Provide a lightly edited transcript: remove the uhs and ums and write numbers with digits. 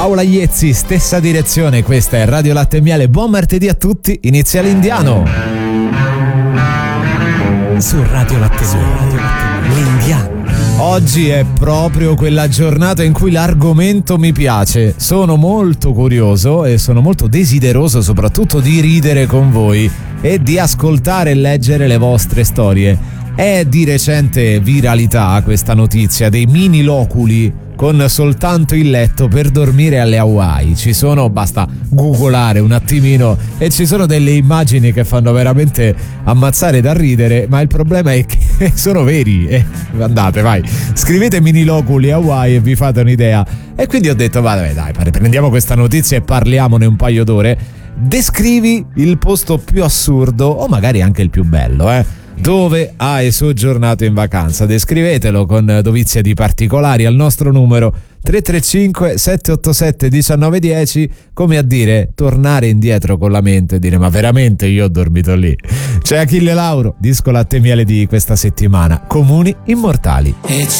Paola Iezzi, stessa direzione, questa è Radio Latte e Miele. Buon martedì a tutti, inizia l'Indiano. Su Radio Latte e Miele, l'Indiano. Oggi è proprio quella giornata in cui l'argomento mi piace. Sono molto curioso e sono molto desideroso soprattutto di ridere con voi e di ascoltare e leggere le vostre storie. È di recente viralità questa notizia dei mini loculi con soltanto il letto per dormire alle Hawaii. Basta googolare un attimino e ci sono delle immagini che fanno veramente ammazzare da ridere, ma il problema è che sono veri. Andate, vai, scrivete mini loculi Hawaii e vi fate un'idea. E quindi ho detto, dai, prendiamo questa notizia e parliamone un paio d'ore. Descrivi il posto più assurdo o magari anche il più bello, dove hai soggiornato in vacanza. Descrivetelo con dovizia di particolari al nostro numero 335 787 1910, come a dire, tornare indietro con la mente e dire ma veramente io ho dormito lì. C'è Achille Lauro, disco Latte e Miele di questa settimana, Comuni Immortali.